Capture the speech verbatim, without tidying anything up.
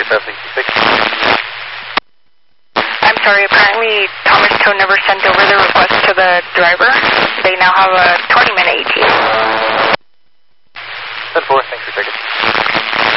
forty-seven sixty-six. I'm sorry, apparently Thomas Toe never sent over the